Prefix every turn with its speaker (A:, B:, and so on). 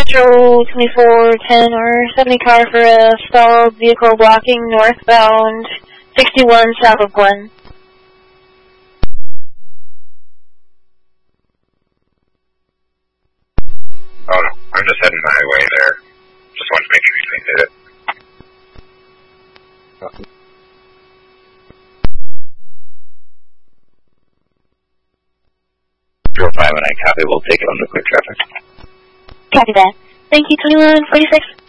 A: Metro 2410 or 70 car for a stalled vehicle blocking northbound 61 south of Glen.
B: Oh no, I'm just heading my way there. Just wanted to make sure you guys did it.
C: 05 and I copy. We'll take it under quick traffic.
A: Copy that. Thank you, 2146.